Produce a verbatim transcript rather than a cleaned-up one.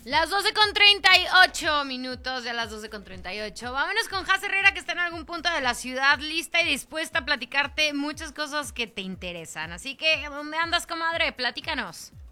Las doce con treinta y ocho minutos, ya las doce con treinta y ocho. Vámonos con Jaz Herrera, que está en algún punto de la ciudad, lista y dispuesta a platicarte muchas cosas que te interesan. Así que, ¿dónde andas, comadre? Platícanos.